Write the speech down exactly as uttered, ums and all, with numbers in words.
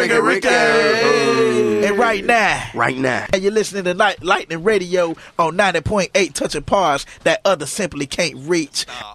Ricky, Ricky. And right now, Right now. and you're listening to Light, Lightning Radio on ninety point eight, touching Pars that others simply can't reach.